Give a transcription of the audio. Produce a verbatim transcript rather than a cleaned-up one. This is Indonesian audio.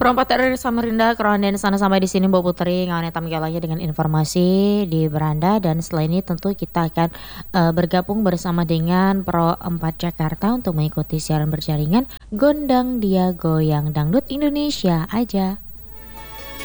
Perempat dari Samarinda, Keronden sana sampai di sini Mbak Putri, ngawane tamengke lagi dengan informasi di beranda dan setelah ini tentu kita akan, eee, bergabung bersama dengan Pro empat Jakarta untuk mengikuti siaran berjaringan Gondang Dia Goyang Dangdut Indonesia Aja.